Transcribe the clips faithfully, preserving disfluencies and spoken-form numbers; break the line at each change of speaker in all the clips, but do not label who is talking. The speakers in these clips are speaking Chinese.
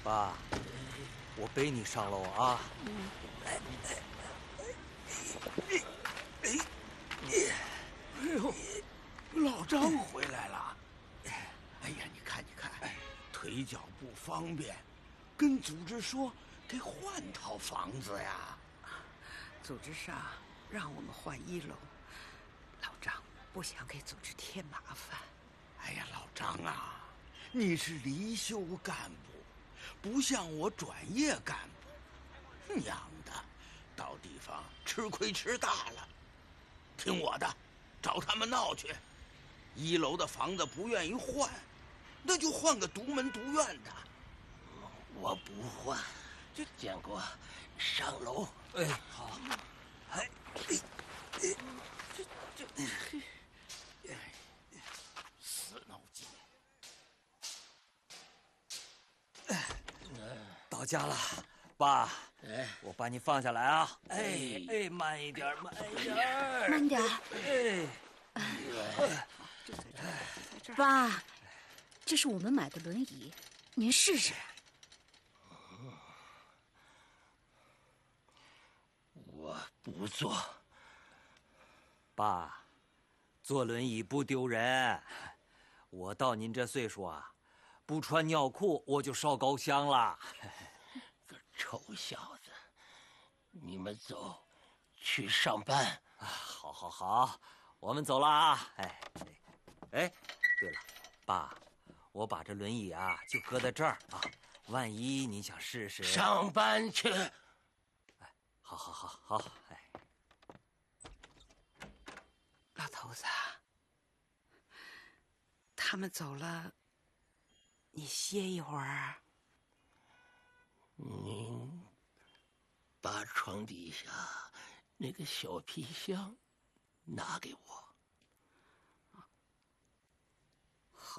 爸，我背你上楼啊。
嗯。
哎哎哎
哎哎呦，老张回来了。哎呀，你看你看，腿脚不方便，跟组织说给换套房子呀。
组织上让我们换一楼，老张不想给组织添麻烦。
哎呀，老张啊，你是离休干部，不像我转业干部，娘的，到地方吃亏吃大了。听我的，找他们闹去。一楼的房子不愿意换，那就换个独门独院的。
我不换，就建国上楼。
哎，好。哎，哎，哎，
这这，死脑筋。
到家了，爸。
哎，
我把你放下来啊！哎哎，慢一点，慢一点，
慢点。
哎，
哎，就在这儿，在这儿。
爸，这是我们买的轮椅，您试试。
我不坐。
爸，坐轮椅不丢人。我到您这岁数啊，不穿尿裤我就烧高香了。
个臭小子，你们走，去上班。
啊，好，好，好，我们走了啊！哎，哎，对了，爸，我把这轮椅啊就搁在这儿啊，万一您想试试。
上班去。
哎，好，好，好，好，哎。
老头子，他们走了，你歇一会儿。
您把床底下那个小皮箱拿给我。
好。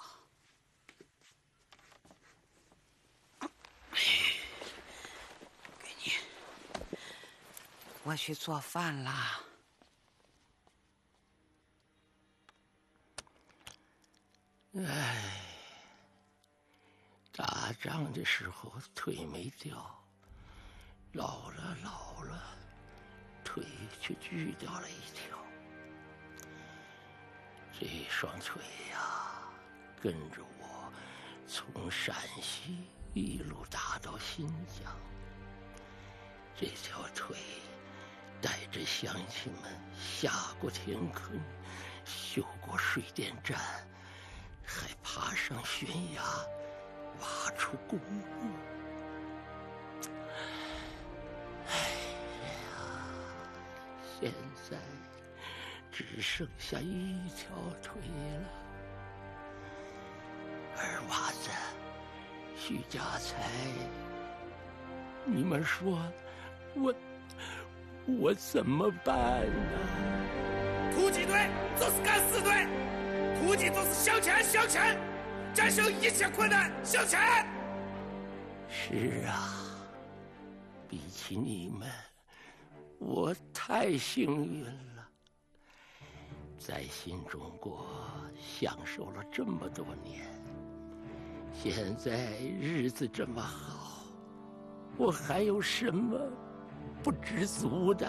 给你。我去做饭啦。
唉，打仗的时候腿没掉，老了老了，腿却锯掉了一条。这双腿呀，跟着我从陕西一路打到新疆。这条腿带着乡亲们下过田坑，修过水电站，还爬上悬崖，挖出公墓。哎呀，现在只剩下一条腿了。二娃子，徐家财，你们说我我怎么办呢？
突击队就是敢死队，突击就是向前向前，战胜一切困难向前。
是啊，比起你们，我太幸运了，在新中国享受了这么多年，现在日子这么好，我还有什么不知足的？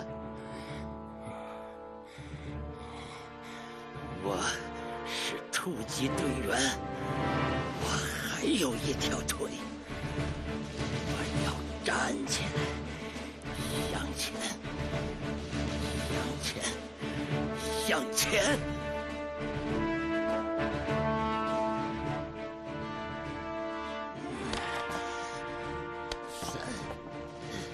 我是突击队员，我还有一条腿，我要站起来，向前，向前，向前。